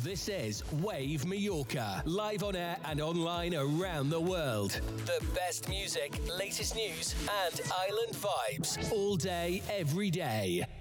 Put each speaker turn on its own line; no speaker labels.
This is Wave Mallorca, live on air and online around the world. The best music, latest news, and island vibes all day, every day.